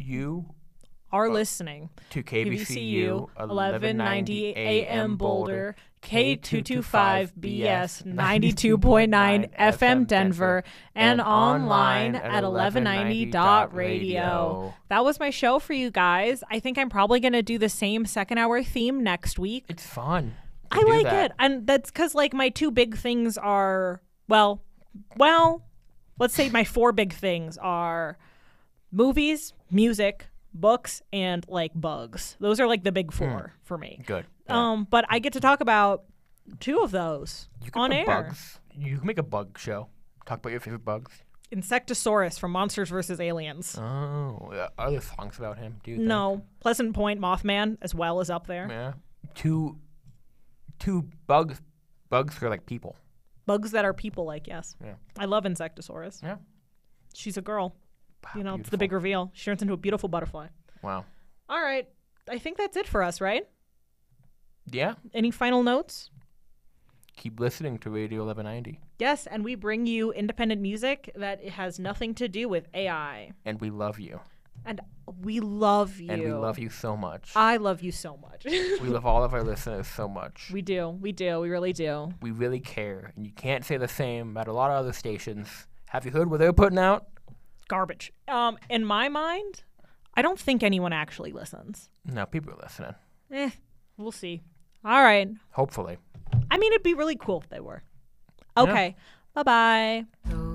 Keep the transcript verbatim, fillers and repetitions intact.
You are uh, listening to K B C U eleven ninety A M Boulder, K two twenty-five B S ninety-two point nine F M Denver, and online at eleven ninety dot radio. That was my show for you guys. I think I'm probably going to do the same second hour theme next week. It's fun. to I do like that. it. And that's because, like, my two big things are, well, well, let's say my four big things are movies, music, books, and like bugs. Those are like the big four for me. Good. Yeah. Um, but I get to talk about two of those You can on put air. Bugs. You can make a bug show. Talk about your favorite bugs. Insectosaurus from Monsters versus Aliens. Oh, yeah. Are there songs about him? Do you think? No, Pleasant Point Mothman as well is up there. Yeah. Two, two bugs. Bugs are like people. Bugs that are people like, yes. Yeah. I love Insectosaurus. Yeah. She's a girl. Wow, You know, it's beautiful. the big reveal. She turns into a beautiful butterfly. Wow. All right. I think that's it for us, right? Yeah. Any final notes? Keep listening to Radio eleven ninety. Yes, and we bring you independent music that has nothing to do with A I. And we love you. And we love you. And we love you so much. I love you so much. we love all of our listeners so much. We do. We do. We really do. We really care. And you can't say the same about a lot of other stations. Have you heard what they're putting out? Garbage. Um, in my mind, I don't think anyone actually listens. No, people are listening. Eh, we'll see. All right. Hopefully. I mean, it'd be really cool if they were. Okay. Bye-bye.